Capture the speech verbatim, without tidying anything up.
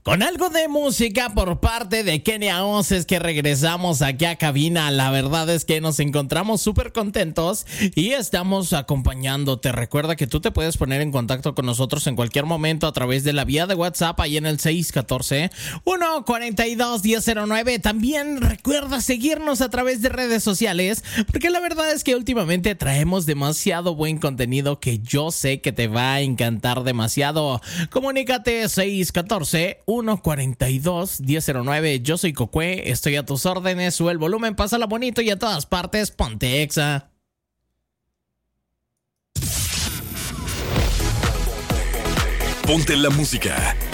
Con algo de música por parte de Kenia Oz es que regresamos aquí a cabina. La verdad es que nos encontramos súper contentos y estamos acompañándote. Recuerda que tú te puedes poner en contacto con nosotros en cualquier momento a través de la vía de WhatsApp ahí en el seis uno cuatro, uno cuatro dos, uno cero cero nueve. También recuerda seguirnos a través de redes sociales, porque la verdad es que últimamente traemos demasiado buen contenido que yo sé que te va a encantar demasiado. Comunícate seis uno cuatro, uno cuatro dos, uno cero cero nueve. Yo soy Cocue, estoy a tus órdenes. Sube el volumen, pásala bonito y a todas partes ponte Exa. Ponte la música.